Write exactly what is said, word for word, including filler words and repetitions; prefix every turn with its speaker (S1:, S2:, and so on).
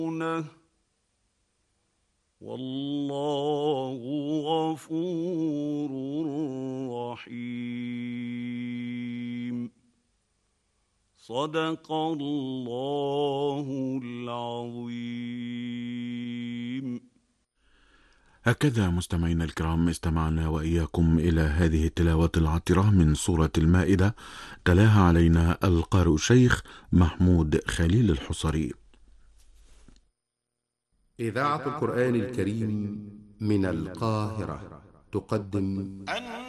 S1: والله غفور رحيم. صدق الله العظيم.
S2: هكذا مستمعينا الكرام استمعنا وإياكم إلى هذه التلاوة العطرة من سورة المائدة، تلاها علينا القارئ الشيخ محمود خليل الحصري.
S3: إذاعة القرآن الكريم من القاهرة تقدم